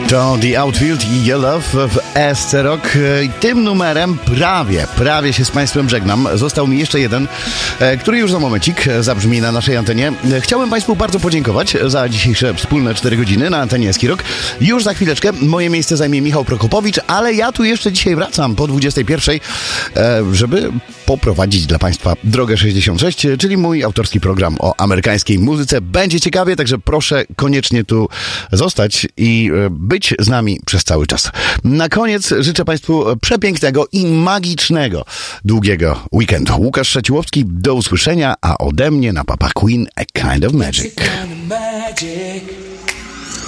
To The Outfield i Your Love w SC Rock. Tym numerem prawie się z Państwem żegnam. Został mi jeszcze jeden, który już za momencik zabrzmi na naszej antenie. Chciałem Państwu bardzo podziękować za dzisiejsze wspólne 4 godziny na antenie SC Rock. Już za chwileczkę moje miejsce zajmie Michał Prokopowicz, ale ja tu jeszcze dzisiaj wracam po 21, żeby poprowadzić dla Państwa Drogę 66, czyli mój autorski program o amerykańskiej muzyce. Będzie ciekawie, także proszę koniecznie tu zostać i być z nami przez cały czas. Na koniec życzę Państwu przepięknego i magicznego, długiego weekendu. Łukasz Szeciłowski, do usłyszenia, a ode mnie na Papa Queen A Kind of Magic.